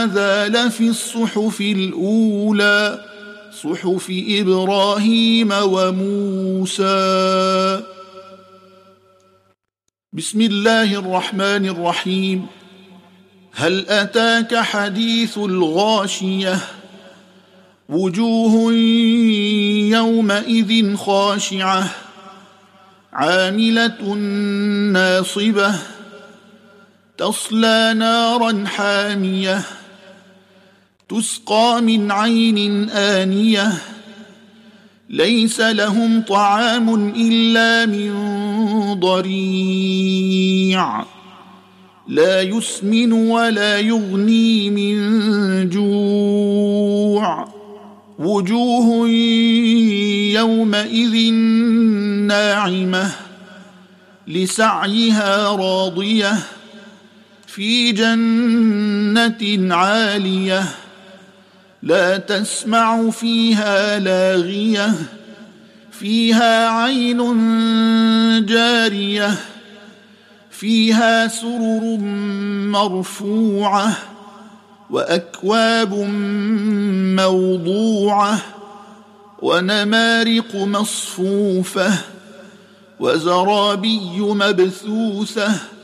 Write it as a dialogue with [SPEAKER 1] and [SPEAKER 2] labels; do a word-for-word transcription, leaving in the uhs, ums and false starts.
[SPEAKER 1] هذا لفي الصحف الأولى صحف إبراهيم وموسى. بسم الله الرحمن الرحيم. هل أتاك حديث الغاشية وجوه يومئذ خاشعة عاملة ناصبة تصلى نارا حامية تسقى من عين آنية ليس لهم طعام إلا من ضريع لا يسمن ولا يغني من جوع وجوه يومئذ ناعمة لسعيها راضية في جنة عالية لا تسمع فيها لاغية فيها عين جارية فيها سرر مرفوعة وأكواب موضوعة ونمارق مصفوفة وزرابي مبثوثة